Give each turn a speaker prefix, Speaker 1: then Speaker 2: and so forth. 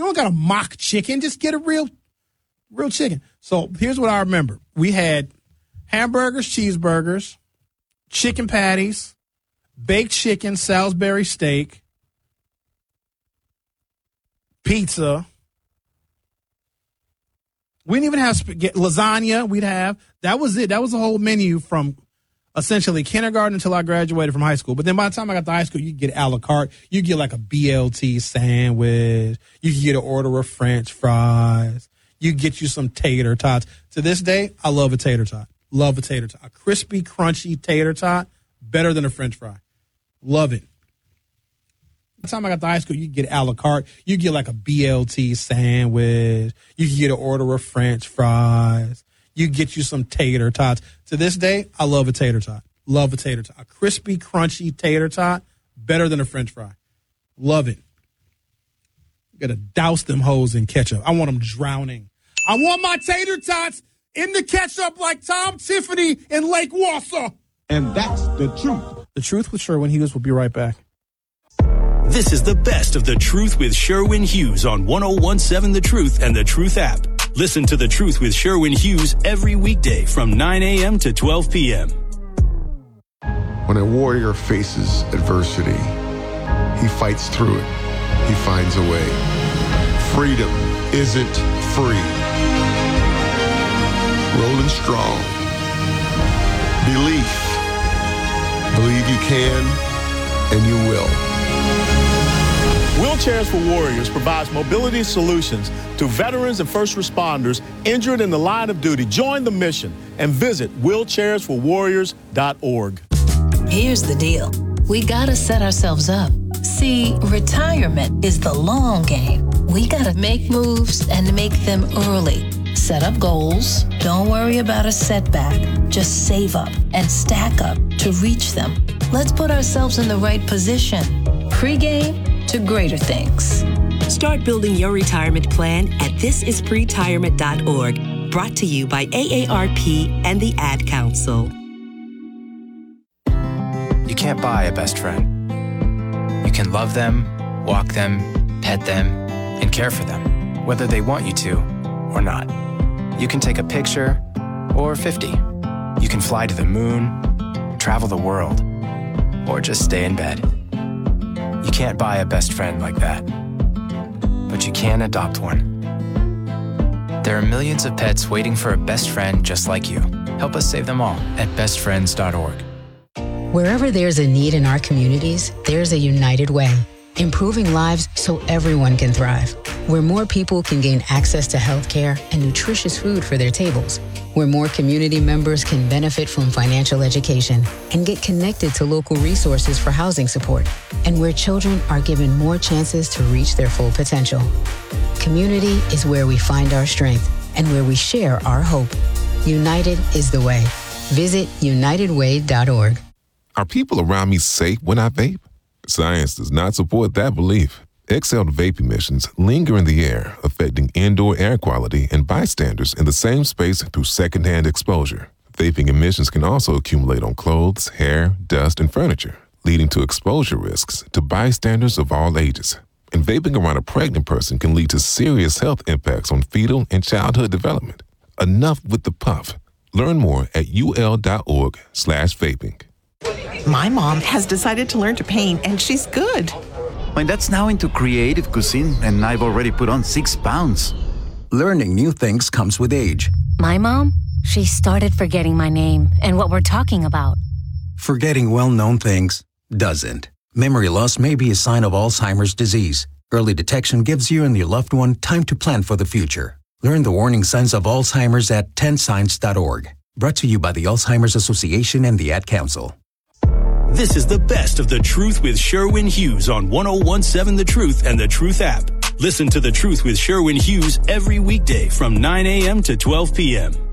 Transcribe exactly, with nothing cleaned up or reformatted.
Speaker 1: don't got a mock chicken. Just get a real, real chicken. So here's what I remember. We had hamburgers, cheeseburgers, chicken patties, baked chicken, Salisbury steak, pizza. We didn't even have spaghetti, lasagna. We'd have. That was it. That was the whole menu from essentially kindergarten until I graduated from high school. But then by the time I got to high school, you could get a la carte. You get like a B L T sandwich. You could get an order of French fries. You get you some tater tots. To this day, I love a tater tot. Love a tater tot. A crispy, crunchy tater tot, better than a French fry. Love it. By the time I got to high school, you could get a la carte. You get like a B L T sandwich. You could get an order of French fries. You get you some tater tots. To this day, I love a tater tot. Love a tater tot. A crispy, crunchy tater tot, better than a French fry. Love it. You got to douse them hoes in ketchup. I want them drowning. I want my tater tots in the ketchup like Tom Tiffany in Lake Wausau.
Speaker 2: And that's the truth.
Speaker 1: The Truth with Sherwin Hughes. Will be right back.
Speaker 3: This is the best of The Truth with Sherwin Hughes on one oh one seven The Truth and The Truth app. Listen to The Truth with Sherwin Hughes every weekday from nine a.m. to twelve p.m.
Speaker 4: When a warrior faces adversity, he fights through it. He finds a way. Freedom isn't free. Rolling strong. Belief. Believe you can and you will.
Speaker 5: Wheelchairs for Warriors provides mobility solutions to veterans and first responders injured in the line of duty. Join the mission and visit wheelchairs for warriors dot org.
Speaker 6: Here's the deal. We gotta set ourselves up. See, retirement is the long game. We gotta make moves and make them early. Set up goals. Don't worry about a setback. Just save up and stack up to reach them. Let's put ourselves in the right position. Pre-game to greater things.
Speaker 7: Start building your retirement plan at this is pretirement dot org. Brought to you by A A R P and the Ad Council.
Speaker 8: You can't buy a best friend. You can love them, walk them, pet them, and care for them, whether they want you to or not. You can take a picture or fifty. You can fly to the moon, travel the world, or just stay in bed. You can't buy a best friend like that, but you can adopt one. There are millions of pets waiting for a best friend just like you. Help us save them all at best friends dot org.
Speaker 9: Wherever there's a need in our communities, there's a United Way, improving lives so everyone can thrive. Where more people can gain access to health care and nutritious food for their tables. Where more community members can benefit from financial education and get connected to local resources for housing support. And where children are given more chances to reach their full potential. Community is where we find our strength and where we share our hope. United is the way. Visit united way dot org.
Speaker 10: Are people around me safe when I vape? Science does not support that belief. Exhaled vape emissions linger in the air, affecting indoor air quality and bystanders in the same space through secondhand exposure. Vaping emissions can also accumulate on clothes, hair, dust, and furniture, leading to exposure risks to bystanders of all ages. And vaping around a pregnant person can lead to serious health impacts on fetal and childhood development. Enough with the puff. Learn more at ul.org slash vaping.
Speaker 11: My mom has decided to learn to paint, and she's good.
Speaker 12: My dad's now into creative cuisine, and I've already put on six pounds.
Speaker 13: Learning new things comes with age.
Speaker 14: My mom, she started forgetting my name and what we're talking about.
Speaker 13: Forgetting well-known things doesn't. Memory loss may be a sign of Alzheimer's disease. Early detection gives you and your loved one time to plan for the future. Learn the warning signs of Alzheimer's at ten signs dot org. Brought to you by the Alzheimer's Association and the Ad Council.
Speaker 3: This is the best of The Truth with Sherwin Hughes on one oh one seven The Truth and The Truth app. Listen to The Truth with Sherwin Hughes every weekday from nine a.m. to twelve p.m.